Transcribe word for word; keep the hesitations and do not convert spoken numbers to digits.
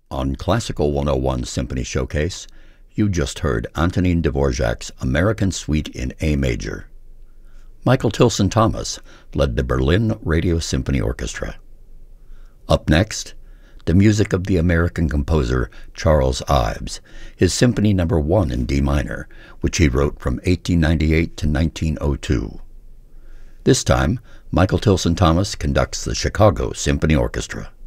On Classical one oh one Symphony Showcase, you just heard Antonin Dvorak's American Suite in A Major. Michael Tilson Thomas led the Berlin Radio Symphony Orchestra. Up next, the music of the American composer Charles Ives, his Symphony Number one in D minor, which he wrote from eighteen ninety-eight to nineteen oh two. This time, Michael Tilson Thomas conducts the Chicago Symphony Orchestra.